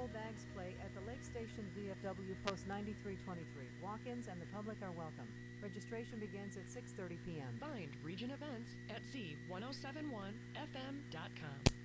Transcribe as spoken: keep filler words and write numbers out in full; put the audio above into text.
Bags Play at the Lake Station V F W Post ninety-three twenty-three. Walk-ins and the public are welcome. Registration begins at six thirty p m Find Region Events at Z ten seventy-one F M dot com.